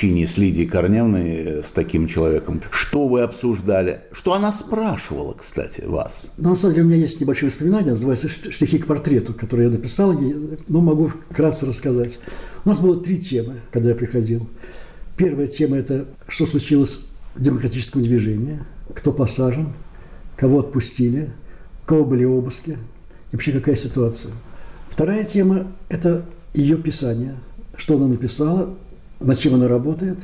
общении с Лидией Корнеевной, с таким человеком? Что вы обсуждали? Что она спрашивала, кстати, вас? Но на самом деле у меня есть небольшое воспоминание, называется «Стихи к портрету», который я написал ей, но могу вкратце рассказать. У нас было 3 темы, когда я приходил. Первая тема – это что случилось в демократическом движении, кто посажен, кого отпустили, у кого были обыски и вообще какая ситуация. Вторая тема – это ее писание, что она написала, над чем она работает.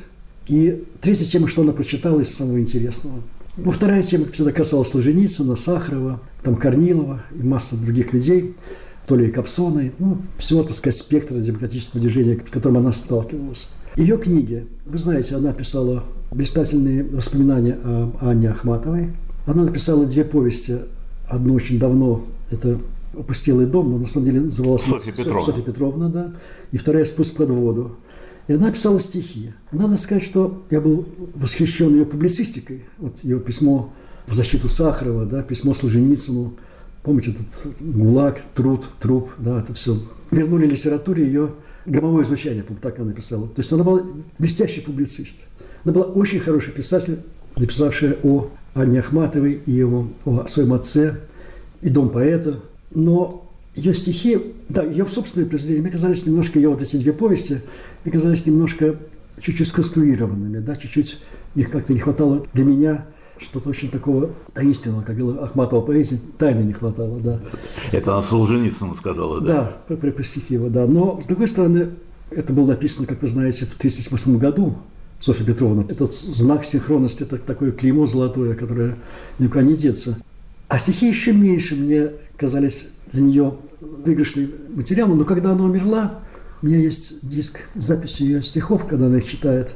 И третья тема, что она прочитала из самого интересного. Ну, вторая тема всегда касалась Солженицына, Сахарова, там Корнилова и масса других людей, Толии Кобзоной, ну, всего, так сказать, спектра демократического движения, с которым она сталкивалась. Ее книги, вы знаете, она писала блистательные воспоминания о Анне Ахматовой. Она написала 2 повести, одну очень давно, это «Опустелый дом», но на самом деле называлась Софья Петровна, да, и вторая «Спуск под воду». И она писала стихи. Надо сказать, что я был восхищен ее публицистикой. Вот ее письмо в защиту Сахарова, да, письмо Солженицыну. Помните, этот ГУЛАГ, труп, да, это все. Вернули литературе ее громовое звучание, по-моему, так она написала. То есть она была блестящий публицист. Она была очень хороший писатель, написавшая о Анне Ахматовой и о своем отце, и «Дом поэта». Но ее стихи, да, ее собственные произведения, мне казались немножко, ее вот эти 2 повести, мне казались немножко чуть-чуть сконструированными, да, чуть-чуть их как-то не хватало для меня, что-то очень такого таинственного, как говорила Ахматова поэзия, тайны не хватало, да. Это она Солженицыну сказала, да? Да, про стихи его, да. Но, с другой стороны, это было написано, как вы знаете, в 1938 году, Софья Петровна. Этот знак синхронности, это такое клеймо золотое, которое никуда не деться. А стихи еще меньше мне казались для нее выигрышным материалом. Но когда она умерла, у меня есть диск с записью ее стихов, когда она их читает.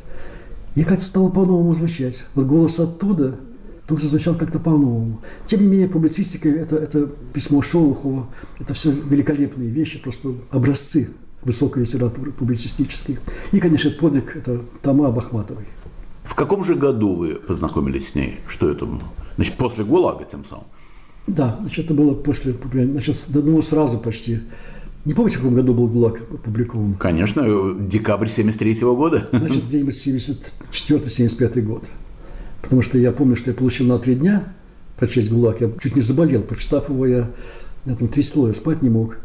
И как-то стало по-новому звучать. Вот голос оттуда тоже звучал как-то по-новому. Тем не менее, публицистика – это письмо Шолохова, это все великолепные вещи, просто образцы высокой литературы публицистической. И, конечно, подвиг – это тома об Ахматовой. В каком же году вы познакомились с ней? Что это было? Значит, после ГУЛАГа тем самым? Да, значит, это было после, значит, сразу почти. Не помните, в каком году был ГУЛАГ опубликован? Конечно, декабрь 1973 года. Значит, где-нибудь 74-75 год. Потому что я помню, что я получил на 3 дня прочесть ГУЛАГ. Я чуть не заболел. Прочитав его, меня там трясло, я спать не мог.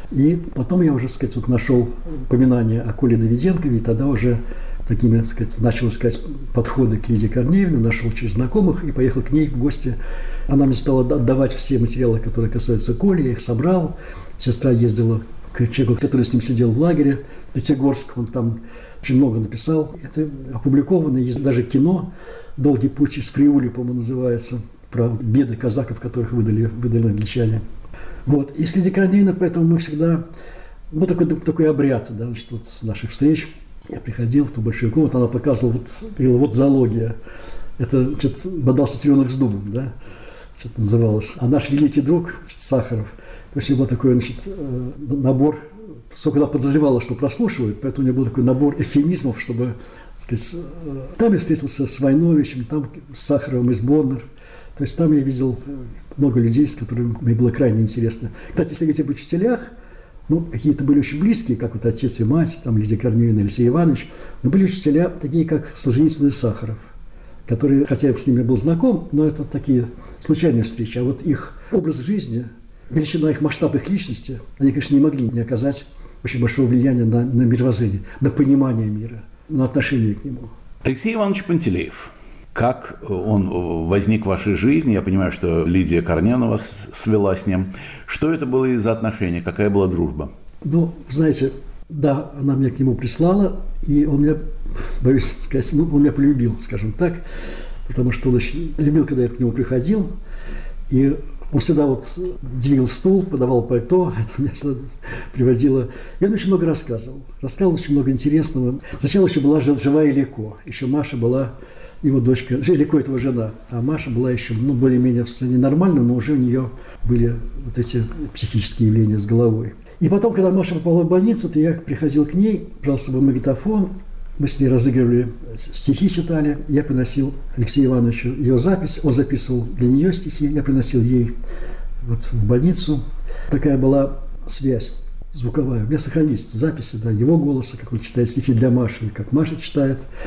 И потом я уже, так сказать, вот нашел упоминание о Коле Давиденкове, и тогда уже такими, так сказать, начал искать подходы к Лидии Корнеевне, нашел через знакомых и поехал к ней в гости. Она мне стала отдавать все материалы, которые касаются Коли, я их собрал. Сестра ездила к человеку, который с ним сидел в лагере в Пятигорск, он там очень много написал. Это опубликовано, есть даже кино «Долгий путь из Фриули», по-моему, называется, про беды казаков, которых выдали англичане. Вот. И с Лидией Корнеевной, поэтому мы всегда... Ну, такой обряд, да, значит, вот с наших встреч. Я приходил в ту большую комнату, она показывала, говорила, вот зоология. Это, что-то, бодался теленок с дубом, да, что-то называлось. А наш великий друг, значит, Сахаров, то есть у него был такой, значит, набор, сколько она подозревала, что прослушивают, поэтому у него был такой набор эвфемизмов, чтобы, так сказать, там я встретился с Войновичем, там с Сахаровым из Боннер. То есть там я видел много людей, с которыми мне было крайне интересно. Кстати, если говорить об учителях, ну, какие-то были очень близкие, как вот отец и мать, там Лидия Корнеевна, Алексей Иванович, но были учителя такие, как Солженицын и Сахаров, которые, хотя я с ними был знаком, но это такие случайные встречи, а вот их образ жизни, величина их масштаб их личности, они, конечно, не могли не оказать очень большого влияния на мировоззрение, на понимание мира, на отношение к нему. Алексей Иванович Пантелеев. Как он возник в вашей жизни? Я понимаю, что Лидия Корнеевна вас свела с ним. Что это было из-за отношений? Какая была дружба? Ну, знаете, да, она меня к нему прислала, и он меня, боюсь сказать, ну, он меня полюбил, скажем так, потому что он очень любил, когда я к нему приходил, и он всегда вот двигал стул, подавал пальто, это меня всегда привозило. И он очень много рассказывал очень много интересного. Сначала еще была живая Лико, еще Маша была его дочка, Лико это его жена, а Маша была еще, ну, более-менее в состоянии нормальном, но уже у нее были вот эти психические явления с головой. И потом, когда Маша попала в больницу, то я приходил к ней, брал с собой магнитофон, мы с ней разыгрывали, стихи читали, я приносил Алексею Ивановичу ее запись, он записывал для нее стихи, я приносил ей вот в больницу. Такая была связь звуковая. У меня сохранились записи, да, его голоса, как он читает стихи для Маши, и как Маша читает.